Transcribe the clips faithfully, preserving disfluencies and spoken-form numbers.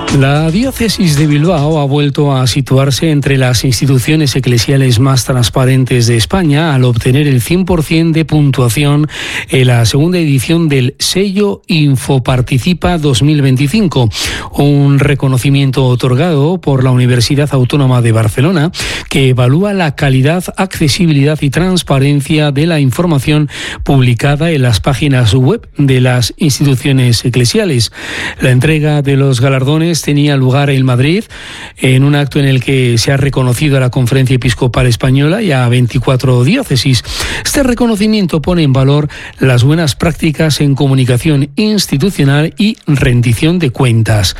La diócesis de Bilbao ha vuelto a situarse entre las instituciones eclesiales más transparentes de España al obtener el cien por ciento de puntuación en la segunda edición del sello Infoparticipa dos mil veinticinco, un reconocimiento otorgado por la Universidad Autónoma de Barcelona que evalúa la calidad, accesibilidad y transparencia de la información publicada en las páginas web de las instituciones eclesiales. La entrega de los galardones tenía lugar en Madrid, en un acto en el que se ha reconocido a la Conferencia Episcopal Española y a veinticuatro diócesis. Este reconocimiento pone en valor las buenas prácticas en comunicación institucional y rendición de cuentas.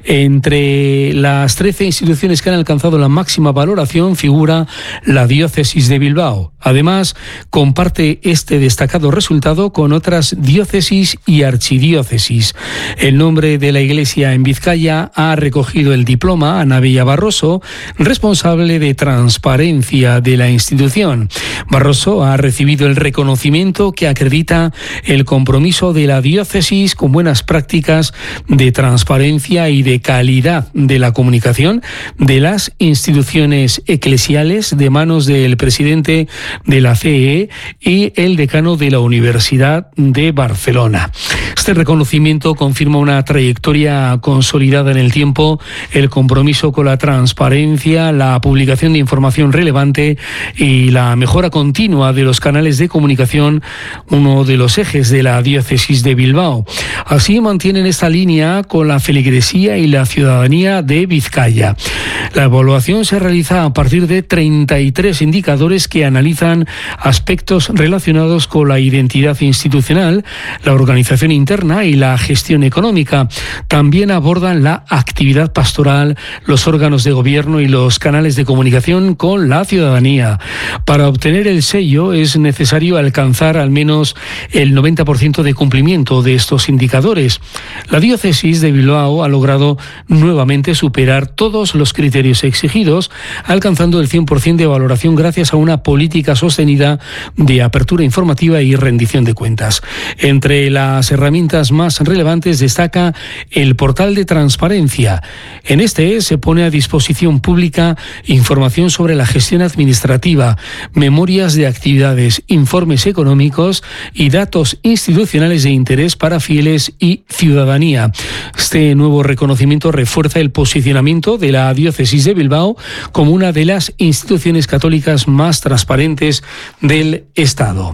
Entre las trece instituciones que han alcanzado la máxima valoración figura la diócesis de Bilbao. Además, comparte este destacado resultado con otras diócesis y archidiócesis. El nombre de la Iglesia en Vizcaya ha recogido el diploma Ana Bella Barroso, responsable de transparencia de la institución. Barroso ha recibido el reconocimiento que acredita el compromiso de la diócesis con buenas prácticas de transparencia y de calidad de la comunicación de las instituciones eclesiales de manos del presidente de la C E y el decano de la Universidad de Barcelona. Este reconocimiento confirma una trayectoria consolidada en el tiempo, el compromiso con la transparencia, la publicación de información relevante y la mejora continua de los canales de comunicación, uno de los ejes de la diócesis de Bilbao. Así mantienen esta línea con la feligresía y la ciudadanía de Vizcaya. La evaluación se realiza a partir de treinta y tres indicadores que analizan aspectos relacionados con la identidad institucional, la organización interna y la gestión económica. También abordan la actividad pastoral, los órganos de gobierno y los canales de comunicación con la ciudadanía. Para obtener el sello es necesario alcanzar al menos el noventa por ciento de cumplimiento de estos indicadores. La diócesis de Bilbao ha logrado nuevamente superar todos los criterios exigidos, alcanzando el cien por ciento de valoración gracias a una política sostenida de apertura informativa y rendición de cuentas. Entre las herramientas más relevantes destaca el portal de transparencia. En este se pone a disposición pública información sobre la gestión administrativa, memorias de actividades, informes económicos y datos institucionales de interés para fieles y ciudadanía. Este nuevo reconocimiento refuerza el posicionamiento de la diócesis de Bilbao como una de las instituciones católicas más transparentes del Estado.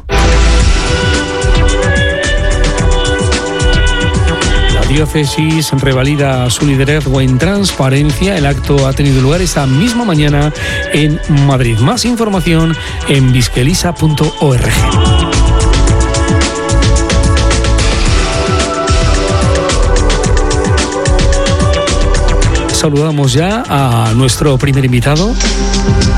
La diócesis revalida su liderazgo en transparencia. El acto ha tenido lugar esta misma mañana en Madrid. Más información en bizkelisa punto org. Saludamos ya a nuestro primer invitado.